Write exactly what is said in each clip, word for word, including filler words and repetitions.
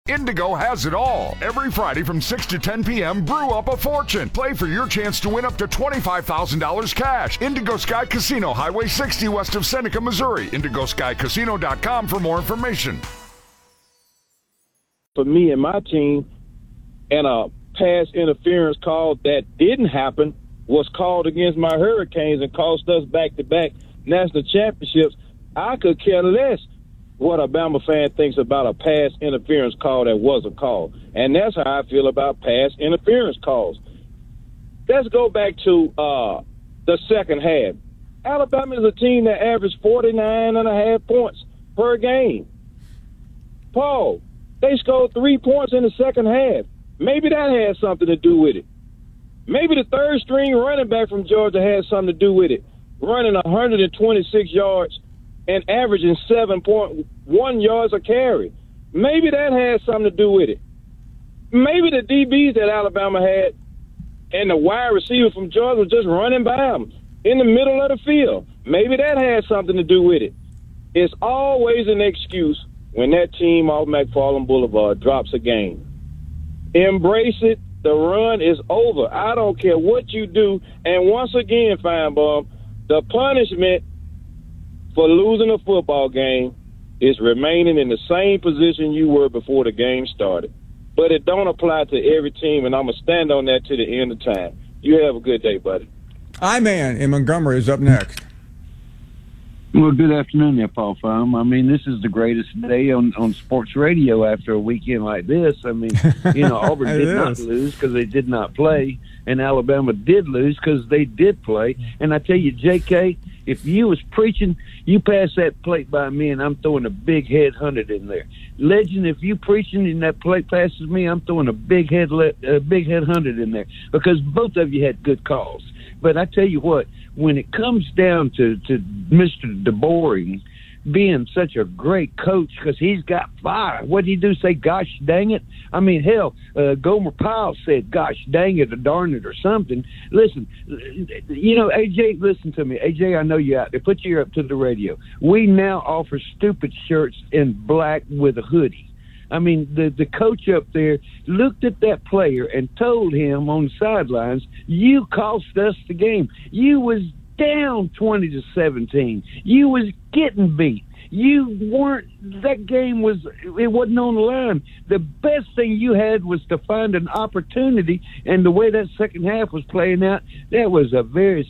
Indigo has it all. Every Friday from six to ten p.m., brew up a fortune. Play for your chance to win up to twenty-five thousand dollars cash. Indigo Sky Casino, Highway sixty west of Seneca, Missouri. indigo sky casino dot com for more information. For me and my team, and a pass interference call that didn't happen was called against my Hurricanes and cost us back-to-back national championships. I could care less what a Bama fan thinks about a pass interference call that wasn't called. And that's how I feel about pass interference calls. Let's go back to uh, the second half. Alabama is a team that averaged forty-nine and a half points per game. Paul, they scored three points in the second half. Maybe that had something to do with it. Maybe the third string running back from Georgia had something to do with it, running one hundred twenty-six yards and averaging seven point one yards a carry. Maybe that had something to do with it. Maybe the D Bs that Alabama had and the wide receiver from Georgia was just running by them in the middle of the field. Maybe that had something to do with it. It's always an excuse when that team off McFarland Boulevard drops a game. Embrace it. The run is over. I don't care what you do. And once again, Feinbaum, the punishment for losing a football game is remaining in the same position you were before the game started. But it don't apply to every team, and I'm going to stand on that to the end of time. You have a good day, buddy. I-Man in Montgomery is up next. Well, good afternoon there, Paul Fum. I mean, this is the greatest day on, on sports radio after a weekend like this. I mean, you know, Auburn did not lose because they did not play, and Alabama did lose because they did play. And I tell you, J K, if you was preaching, you pass that plate by me, and I'm throwing a big head hundred in there. Legend, if you preaching and that plate passes me, I'm throwing a big head le- a big head hundred in there because both of you had good calls. But I tell you what, when it comes down to, to Mister DeBoer being such a great coach because he's got fire, what did he do? Say, gosh dang it? I mean, hell, uh, Gomer Pyle said, gosh dang it or darn it or something. Listen, you know, A J, listen to me. A J, I know you're out there. Put your ear up to the radio. We now offer stupid shirts in black with a hoodie. I mean, the, the coach up there looked at that player and told him on the sidelines, you cost us the game. You was down twenty to seventeen. You was getting beat. You weren't, that game was, it wasn't on the line. The best thing you had was to find an opportunity, and the way that second half was playing out, that was a very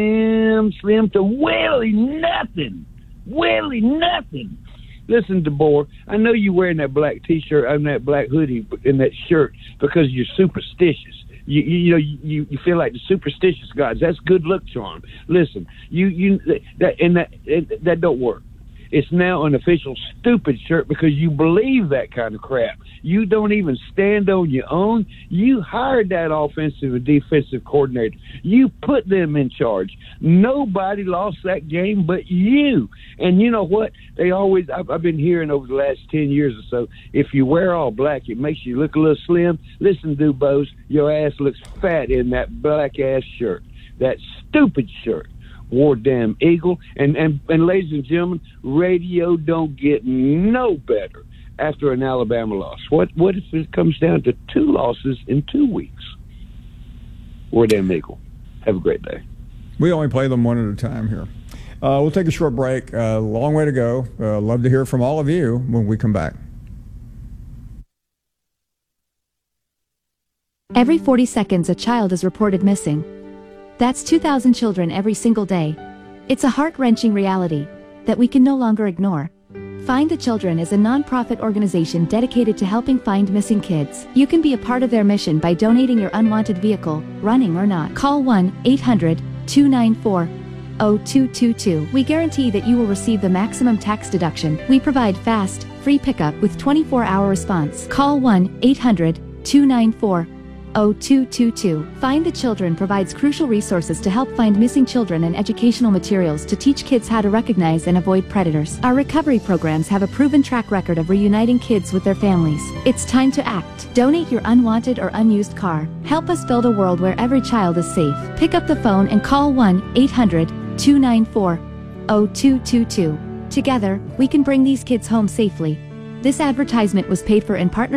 slim, slim to willy nothing. Willy nothing. Listen, DeBoer, I know you're wearing that black T-shirt and that black hoodie and that shirt because you're superstitious. You, you, you know, you, you feel like the superstitious gods. That's good luck charm. Listen, you, you, that, and that, and that don't work. It's now an official stupid shirt because you believe that kind of crap. You don't even stand on your own. You hired that offensive and defensive coordinator. You put them in charge. Nobody lost that game but you. And you know what? They always, I've, I've been hearing over the last ten years or so, if you wear all black, it makes you look a little slim. Listen, Dubose, your ass looks fat in that black-ass shirt, that stupid shirt. War damn Eagle. And, and, and ladies and gentlemen, radio don't get no better after an Alabama loss. What what if it comes down to two losses in two weeks? War damn Eagle. Have a great day. We only play them one at a time here. Uh, we'll take a short break. A uh, long way to go. Uh, love to hear from all of you when we come back. Every forty seconds, a child is reported missing. That's two thousand children every single day. It's a heart-wrenching reality that we can no longer ignore. Find the Children is a non-profit organization dedicated to helping find missing kids. You can be a part of their mission by donating your unwanted vehicle, running or not. Call one eight hundred two nine four zero two two two. We guarantee that you will receive the maximum tax deduction. We provide fast, free pickup with twenty-four hour response. Call one eight hundred two nine four zero two two two. Find the Children provides crucial resources to help find missing children and educational materials to teach kids how to recognize and avoid predators. Our recovery programs have a proven track record of reuniting kids with their families. It's time to act. Donate your unwanted or unused car. Help us build a world where every child is safe. Pick up the phone and call one eight hundred two nine four zero two two two. Together, we can bring these kids home safely. This advertisement was paid for in partnership